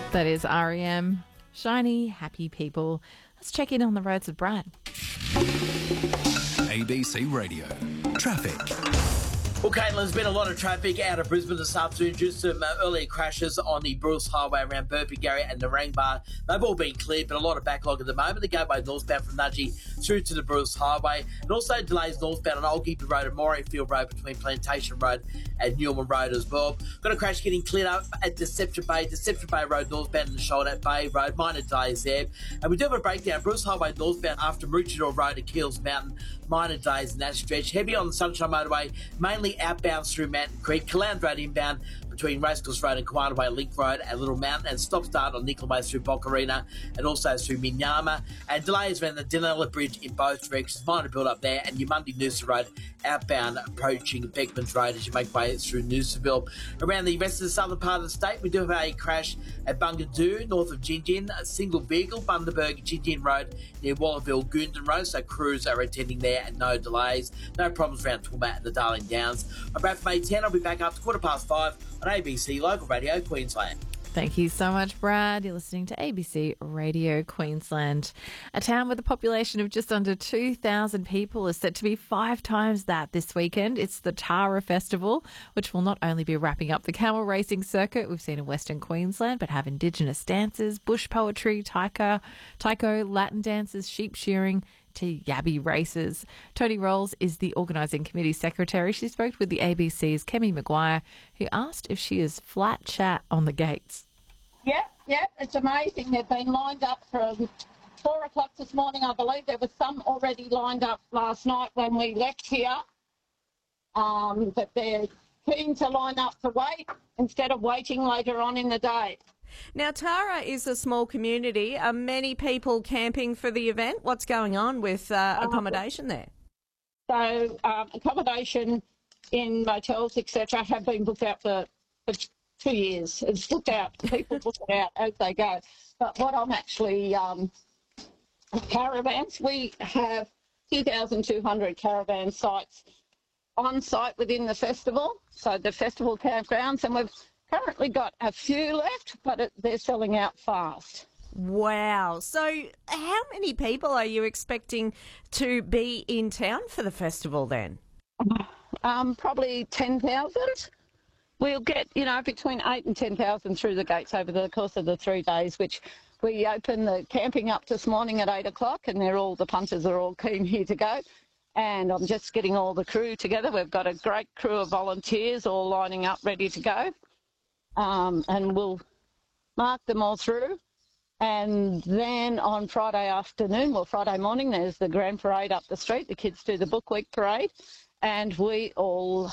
That is REM. Shiny, happy people. Let's check in on the roads with Brad. ABC Radio. Traffic. Well, Caitlin, there's been a lot of traffic out of Brisbane this afternoon due to some earlier crashes on the Bruce Highway around Burpengary and Narangba. They've all been cleared, but a lot of backlog at the moment. They go by northbound from Nudgee through to the Bruce Highway, and also delays northbound on Oldkeeper Road and Morayfield Road between Plantation Road and Newman Road as well. Got a crash getting cleared up at Deception Bay Road northbound and the Shoalhatt Bay Road. Minor delays there. And we do have a breakdown. Bruce Highway northbound after Maroochydore Road at Keels Mountain. Minor delays in that stretch. Heavy on the Sunshine Motorway, mainly outbound through Mountain Creek. Caloundra Road inbound between Racecourse Road and Kawanaway Link Road at Little Mountain, and stop-start on Nickel Way through Bocarina and also through Minyama. And delays around the Danella Bridge in both directions. Minor build-up there, and your Mundy Noosa Road outbound approaching Beckmans Road as you make way through Noosaville. Around the rest of the southern part of the state, we do have a crash at Bungadoo, north of Gingin. A single vehicle, Bundaberg, Gingin Road near Wallerville, Goondan Road, so crews are attending there and no delays. No problems around Toowoomba and the Darling Downs. I'm Brad from A10. I'll be back up to 5:15 on ABC Local Radio Queensland. Thank you so much, Brad. You're listening to ABC Radio Queensland. A town with a population of just under 2,000 people is set to be 5 times that this weekend. It's the Tara Festival, which will not only be wrapping up the camel racing circuit we've seen in Western Queensland, but have Indigenous dances, bush poetry, taiko, Latin dances, sheep shearing, to yabby races. Tony Rolls is the organising committee secretary. She spoke with the ABC's Kemi Maguire, who asked if she is flat chat on the gates. Yeah, it's amazing. They've been lined up from 4 o'clock this morning, I believe. There was some already lined up last night when we left here. But they're keen to line up to wait instead of waiting later on in the day. Now, Tara is a small community. Are many people camping for the event? What's going on with accommodation there? So accommodation in motels, etc., have been booked out for 2 years. It's booked out. People book it out as they go. But what I'm actually caravans, we have 2,200 caravan sites on site within the festival, so the festival campgrounds, and we've currently got a few left, but they're selling out fast. Wow. So how many people are you expecting to be in town for the festival then? Probably 10,000. We'll get, between 8 and 10,000 through the gates over the course of the 3 days, which we open the camping up this morning at 8 o'clock, and the punters are all keen here to go. And I'm just getting all the crew together. We've got a great crew of volunteers all lining up, ready to go. And we'll mark them all through. And then on Friday morning, there's the grand parade up the street. The kids do the Book Week parade. And we all,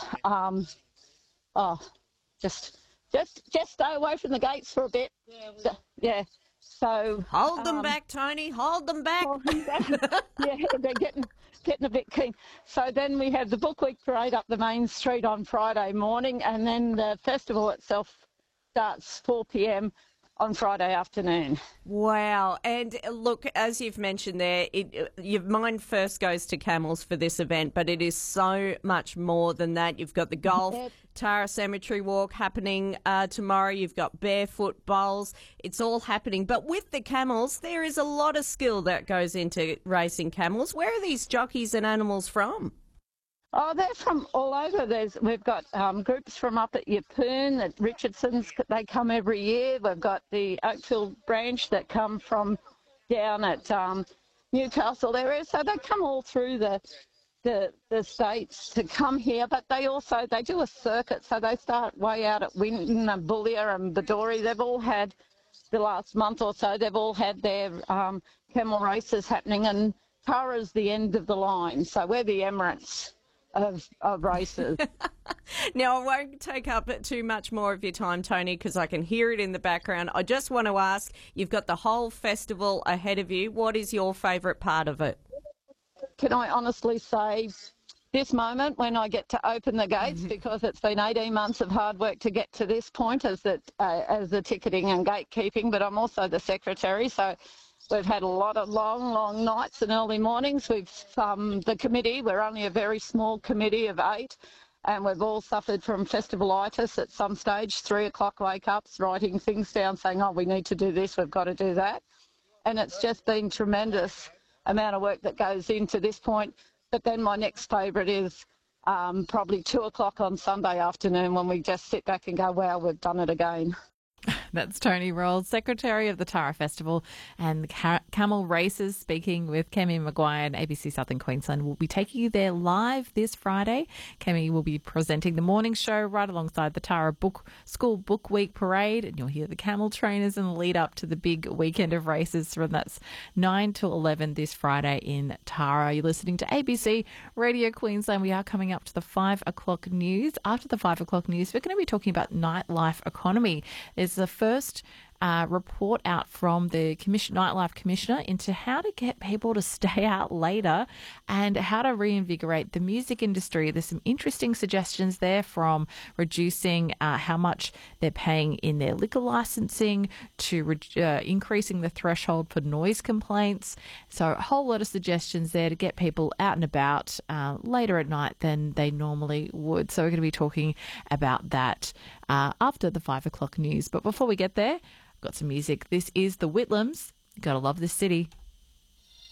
just stay away from the gates for a bit. Yeah. So hold them back, Tony. Hold them back. Yeah, they're getting a bit keen. So then we have the Book Week parade up the main street on Friday morning, and then the festival itself starts 4 p.m. on Friday afternoon. Wow. And look, as you've mentioned there, your mind first goes to camels for this event, but it is so much more than that. You've got the golf, Tara Cemetery Walk happening tomorrow. You've got barefoot bowls. It's all happening. But with the camels, there is a lot of skill that goes into racing camels. Where are these jockeys and animals from? Oh, they're from all over. We've got groups from up at Yeppoon, at Richardson's. They come every year. We've got the Oakfield branch that come from down at Newcastle area. So they come all through the states to come here. But they do a circuit. So they start way out at Winton and Boulia and Badori. They've all had, the last month or so, they've all had their camel races happening. And Tara's the end of the line. So we're the Emirates of races. Now, I won't take up too much more of your time, Tony, because I can hear it in the background. I just want to ask, you've got the whole festival ahead of you. What is your favourite part of it? Can I honestly say this moment when I get to open the gates, because it's been 18 months of hard work to get to this point as the ticketing and gatekeeping, but I'm also the secretary, so we've had a lot of long nights and early mornings. The committee, we're only a very small committee of 8, And we've all suffered from festivalitis at some stage, 3 o'clock wake-ups, writing things down saying, oh, we need to do this, we've got to do that. And it's just been tremendous amount of work that goes into this point. But then my next favourite is probably 2 o'clock on Sunday afternoon when we just sit back and go, wow, we've done it again. That's Tony Rolls, Secretary of the Tara Festival and the Camel Races, speaking with Kemi Maguire and ABC Southern Queensland. We'll be taking you there live this Friday. Kemi will be presenting the morning show right alongside the Tara School Book Week Parade, and you'll hear the camel trainers in the lead up to the big weekend of races from that's 9 till 11 this Friday in Tara. You're listening to ABC Radio Queensland. We are coming up to the 5 o'clock news. After the 5 o'clock news, we're going to be talking about nightlife economy. There's the first report out from the Nightlife Commissioner into how to get people to stay out later and how to reinvigorate the music industry. There's some interesting suggestions there, from reducing how much they're paying in their liquor licensing to increasing the threshold for noise complaints. So a whole lot of suggestions there to get people out and about later at night than they normally would. So we're going to be talking about that after the 5 o'clock news. But before we get there, got some music. This is the Whitlams. Gotta love this city.